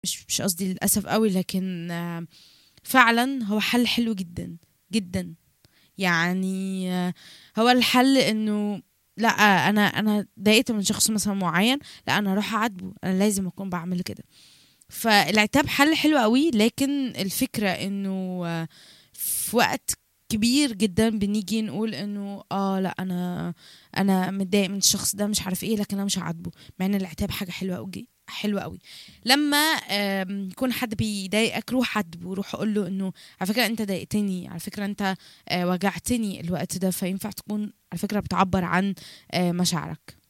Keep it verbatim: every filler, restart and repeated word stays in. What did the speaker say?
مش مش قصدي للأسف قوي، لكن آه، فعلا هو حل حلو جدا جدا. يعني آه، هو الحل انه لا، انا انا ضايقت من شخص مثلا معين، لا انا اروح اعاتبه، انا لازم اكون بعمل كده. فالعتاب حل حلو قوي، لكن الفكرة انه آه، في وقت كبير جدا بنيجي نقول انه اه لا، انا انا متضايق من الشخص ده مش عارف ايه، لكن انا مش هعاتبه، مع ان العتاب حاجة حلوة قوي، حلوة قوي. لما آم، يكون حد بيضايقك روح عاتبه، روح قول له انه على فكرة انت ضايقتني، على فكرة انت آه، وجعتني الوقت ده، فينفع تكون على فكرة بتعبر عن آه، مشاعرك.